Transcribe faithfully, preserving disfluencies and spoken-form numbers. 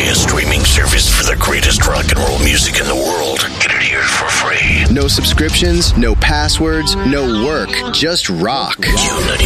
easiest streaming service for the greatest rock and roll music in the world. Get it here for free. No subscriptions, no passwords, no work, just rock. Q ninety-five